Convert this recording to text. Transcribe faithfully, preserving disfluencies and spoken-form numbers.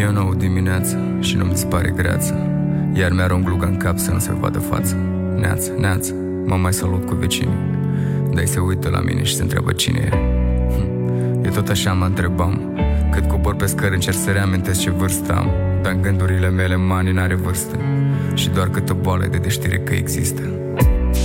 E o nouă dimineață și nu-mi dispare greață, iar mi-arunc gluga în cap să nu se vadă față. Neață, neață, mă mai salut cu vecinii, dar se uită la mine și se întreabă cine e. hm. E tot așa, mă întrebam, cât cobor pe scări încerc să reamintesc ce vârstă am, dar în gândurile mele mani n-are vârstă și doar câtă boală de deștire că există.